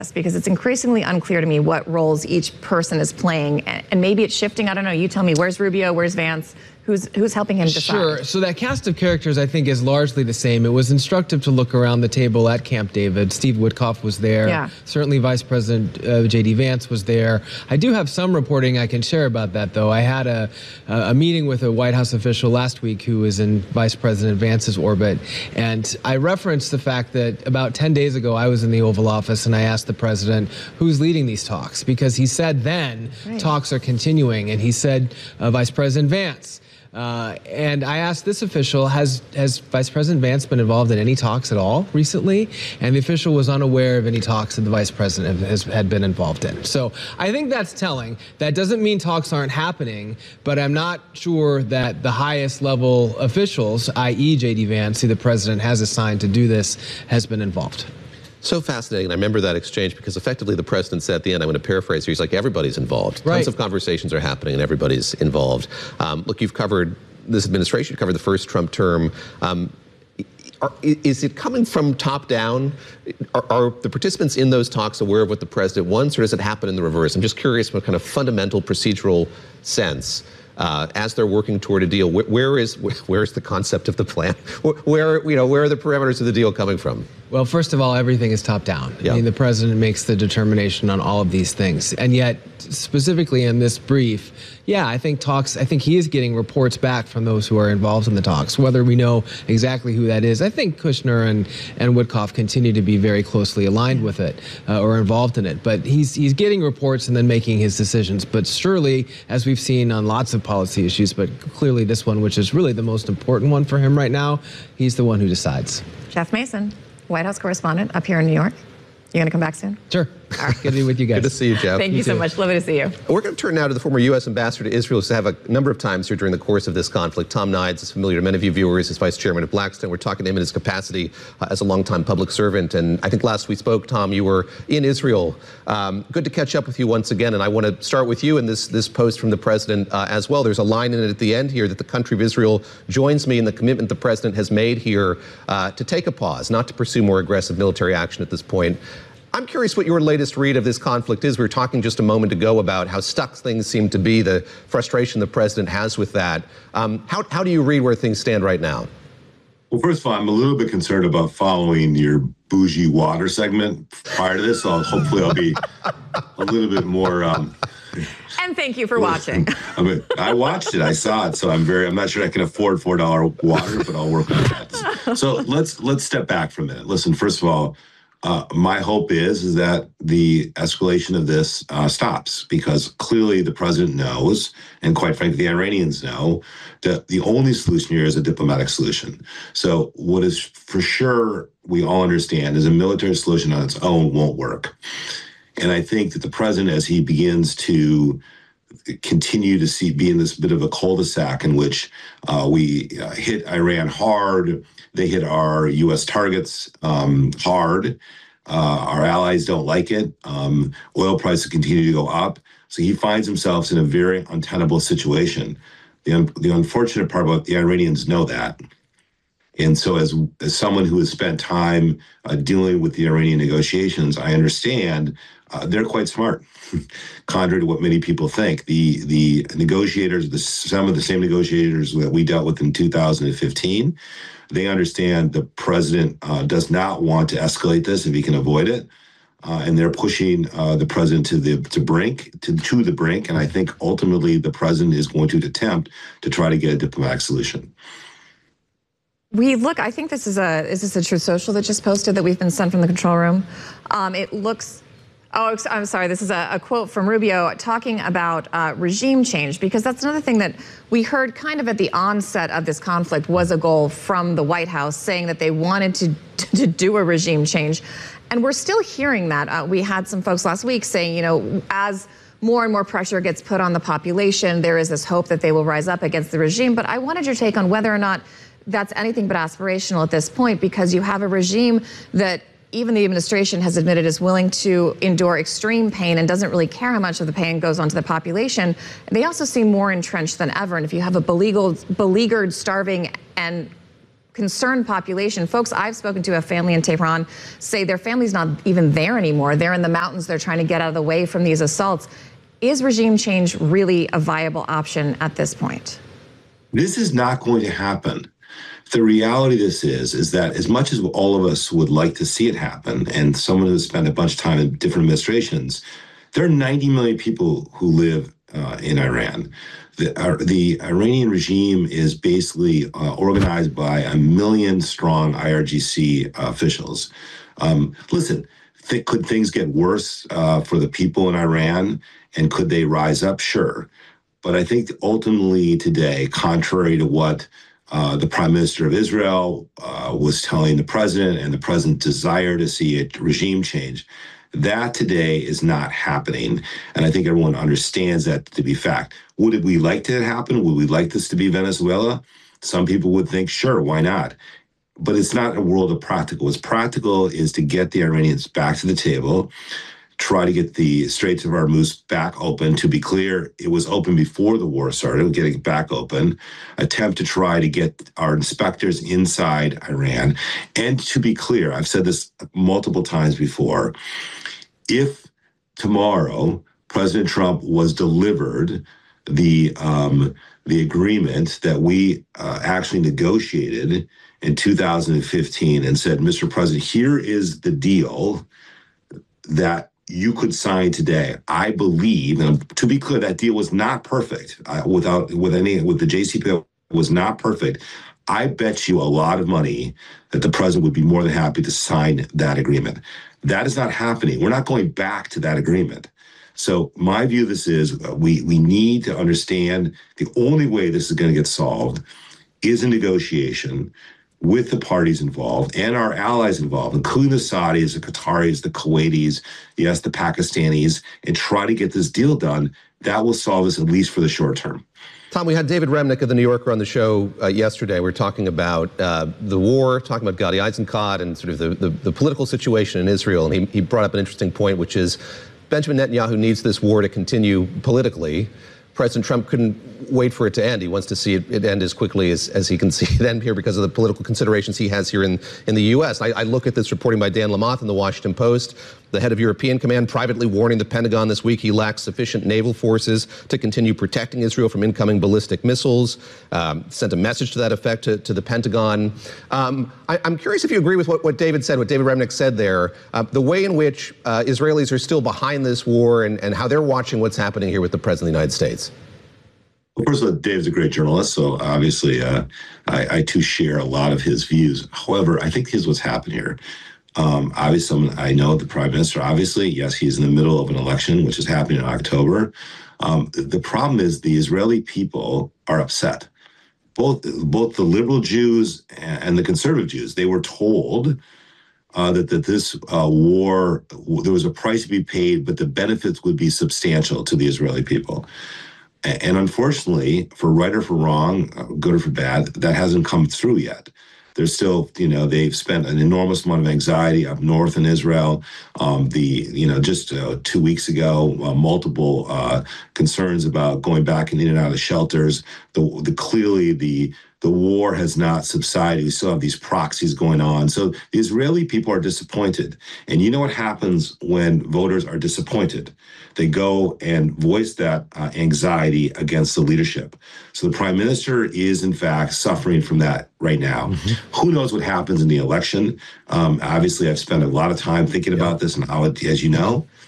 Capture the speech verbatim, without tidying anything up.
because it's increasingly unclear to me what roles each person is playing, and maybe it's shifting. I don't know. You tell me. Where's Rubio? Where's Vance? Who's who's helping him decide? Sure. So that cast of characters, I think, is largely the same. It was instructive to look around the table at Camp David. Steve Woodcock was there. Yeah. Certainly Vice President uh, J D Vance was there. I do have some reporting I can share about that, though. I had a, a meeting with a White House official last week who was in Vice President Vance's orbit, and I referenced the fact that about ten days ago I was in the Oval Office and I asked the president who's leading these talks, because he said then right. talks are continuing, and he said uh, Vice President Vance. Uh, and I asked this official, has, has Vice President Vance been involved in any talks at all recently? And the official was unaware of any talks that the Vice President has, had been involved in. So I think that's telling. That doesn't mean talks aren't happening, but I'm not sure that the highest level officials, that is. J D Vance, who the President has assigned to do this, has been involved. So fascinating. I remember that exchange because effectively the president said at the end, I'm going to paraphrase here, he's like, everybody's involved. Right. Tons of conversations are happening and everybody's involved. Um, look, you've covered this administration, you've covered the first Trump term. Um, are, is it coming from top down? Are, are the participants in those talks aware of what the president wants, or does it happen in the reverse? I'm just curious what kind of fundamental procedural sense Uh, as they're working toward a deal, where, where is where is the concept of the plan? Where you know where are the parameters of the deal coming from? Well, first of all, everything is top down. Yeah. I mean, the president makes the determination on all of these things, and yet specifically in this brief, yeah, I think talks. I think he is getting reports back from those who are involved in the talks. Whether we know exactly who that is, I think Kushner and and Woodcock continue to be very closely aligned with it uh, or involved in it. But he's he's getting reports and then making his decisions. But surely, as we've seen on lots of policy issues, but clearly this one, which is really the most important one for him right now, he's the one who decides. Jeff Mason, White House correspondent up here in New York. You going to come back soon? Sure. All right. Good to be with you guys. Good to see you, Jeff. Thank you, you so much. Lovely to see you. We're going to turn now to the former U S ambassador to Israel, who's have a number of times here during the course of this conflict. Tom Nides is familiar to many of you viewers as vice chairman of Blackstone. We're talking to him in his capacity uh, as a longtime public servant. And I think last we spoke, Tom, you were in Israel. Um, good to catch up with you once again. And I want to start with you in this, this post from the president uh, as well. There's a line in it at the end here that the country of Israel joins me in the commitment the president has made here uh, to take a pause, not to pursue more aggressive military action at this point. I'm curious what your latest read of this conflict is. We were talking just a moment ago about how stuck things seem to be, the frustration the president has with that. Um, how, how do you read where things stand right now? Well, first of all, I'm a little bit concerned about following your bougie water segment prior to this. So hopefully I'll be a little bit more... Um, and thank you for watching. I mean, I watched it. I saw it. So I'm very, I'm not sure I can afford four dollar water, but I'll work with that. So let's, let's step back for a minute. Listen, first of all, Uh, my hope is, is that the escalation of this uh, stops, because clearly the president knows, and quite frankly, the Iranians know, that the only solution here is a diplomatic solution. So what is for sure we all understand is a military solution on its own won't work. And I think that the president, as he begins to continue to see be in this bit of a cul-de-sac in which uh, we uh, hit Iran hard, they hit our U S targets um, hard. Uh, our allies don't like it. Um, oil prices continue to go up. So he finds himself in a very untenable situation. The, un the unfortunate part about the Iranians know that. And so as, as someone who has spent time uh, dealing with the Iranian negotiations, I understand uh, they're quite smart, contrary to what many people think. The, the negotiators, the, some of the same negotiators that we dealt with in two thousand fifteen, they understand the president uh, does not want to escalate this if he can avoid it. Uh, and they're pushing uh, the president to the to brink, to, to the brink. And I think ultimately the president is going to attempt to try to get a diplomatic solution. We look, I think this is a, is this a Truth Social that just posted that we've been sent from the control room? Um, it looks, oh, I'm sorry, this is a, a quote from Rubio talking about uh, regime change, because that's another thing that we heard kind of at the onset of this conflict was a goal from the White House, saying that they wanted to, to do a regime change. And we're still hearing that. Uh, we had some folks last week saying, you know, as more and more pressure gets put on the population, there is this hope that they will rise up against the regime. But I wanted your take on whether or not that's anything but aspirational at this point, because you have a regime that even the administration has admitted is willing to endure extreme pain and doesn't really care how much of the pain goes onto the population. They also seem more entrenched than ever. And if you have a beleaguered, beleaguered starving, and concerned population. Folks I've spoken to, a family in Tehran, say their family's not even there anymore. They're in the mountains. They're trying to get out of the way from these assaults. Is regime change really a viable option at this point? This is not going to happen. The reality of this is, is that as much as all of us would like to see it happen, and someone who's spent a bunch of time in different administrations, there are ninety million people who live uh, in Iran. The, uh, the Iranian regime is basically uh, organized by a million strong I R G C uh, officials. Um, listen, th- could things get worse uh, for the people in Iran? And could they rise up? Sure. But I think ultimately today, contrary to what uh, the Prime Minister of Israel uh, was telling the president and the president's desire to see a regime change, that today is not happening. And I think everyone understands that to be fact. Would we like to happen? Would we like this to be Venezuela? Some people would think, sure, why not? But it's not a world of practical. What's practical is to get the Iranians back to the table, try to get the Straits of Hormuz back open. To be clear, it was open before the war started. We're getting it back open. Attempt to try to get our inspectors inside Iran. And to be clear, I've said this multiple times before, if tomorrow President Trump was delivered the um, the agreement that we uh, actually negotiated in two thousand fifteen and said, Mister President, here is the deal that you could sign today. I believe, and to be clear, that deal was not perfect. Uh, without with any with the J C P O was not perfect. I bet you a lot of money that the president would be more than happy to sign that agreement. That is not happening. We're not going back to that agreement. So my view of this is uh, we we need to understand the only way this is going to get solved is a negotiation with the parties involved and our allies involved, including the Saudis, the Qataris, the Kuwaitis, yes, the Pakistanis, and try to get this deal done. That will solve this, at least for the short term. Tom, we had David Remnick of The New Yorker on the show uh, yesterday. We were talking about uh, the war, talking about Gadi Eisenkot and sort of the, the, the political situation in Israel. And he, he brought up an interesting point, which is Benjamin Netanyahu needs this war to continue politically. President Trump couldn't wait for it to end. He wants to see it, it end as quickly as, as he can see it end here because of the political considerations he has here in, in the U S. I, I look at this reporting by Dan Lamothe in the Washington Post, the head of European Command privately warning the Pentagon this week he lacks sufficient naval forces to continue protecting Israel from incoming ballistic missiles, um, sent a message to that effect to, to the Pentagon. Um, I, I'm curious if you agree with what, what David said, what David Remnick said there, uh, the way in which uh, Israelis are still behind this war and, and how they're watching what's happening here with the President of the United States. Well, first of all, Dave's a great journalist, so obviously uh, I, I too share a lot of his views. However, I think here's what's happened here. Um, obviously, I know the Prime Minister, obviously, yes, he's in the middle of an election, which is happening in October. Um, the, the problem is the Israeli people are upset. Both, both the liberal Jews and the conservative Jews, they were told uh, that, that this uh, war, there was a price to be paid, but the benefits would be substantial to the Israeli people. And unfortunately, for right or for wrong, good or for bad, that hasn't come through yet. There's still, you know, they've spent an enormous amount of anxiety up north in Israel. Um, the, you know, just uh, two weeks ago, uh, multiple uh, concerns about going back and in and out of shelters. The, the clearly the the war has not subsided. We still have these proxies going on. So the Israeli people are disappointed. And you know what happens when voters are disappointed? They go and voice that uh, anxiety against the leadership. So the prime minister is, in fact, suffering from that right now. Mm-hmm. Who knows what happens in the election? Um, obviously, I've spent a lot of time thinking yeah. about this and how it, as you know,